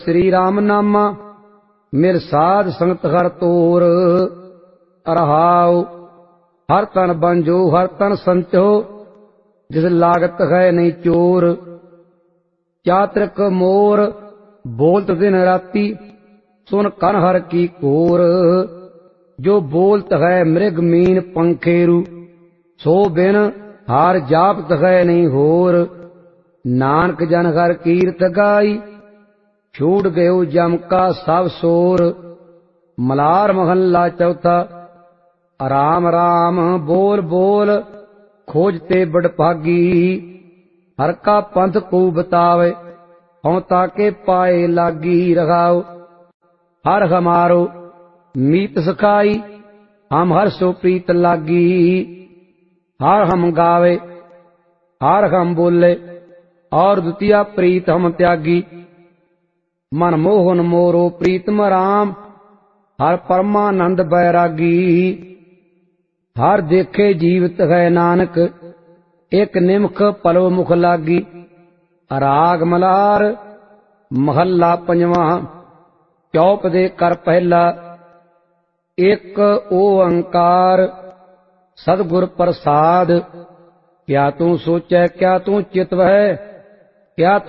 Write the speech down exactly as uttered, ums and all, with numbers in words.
श्री राम नामा मेर साध संगत हर तोर। रहाओ हर तन बंजो हर तन संचो, जिस लागत है नहीं चोर। चातृक मोर बोलत दिन राती, सुन कन हर की कोर। जो बोलत है मृग मीन पंखेरु, सो बिन हार जापत है नहीं होर। नानक जन हर कीरत गाई, छूट गयो जम का सब सोर। मलार महल्ला चौथा। राम राम बोल बोल खोजते बड़भागी, हर का पंथ को बतावे हों ताके पाए लागी। रहाओ हर हमारो मीत सखाई, हम हर सो प्रीत लागी। हर हम गावे हर हम बोले, और द्वितीय प्रीत हम त्यागी। मन मोहन मोरो प्रीतम राम, हर परमानंद बैरागी। हर देखे जीवित है नानक, एक निमख पलो मुख लागी। राग मलार महल्ला पंजवा। चौप दे कर पहला। एक ओंकार सदगुर प्रसाद। क्या तू सोचै क्या तू चितव है, क्या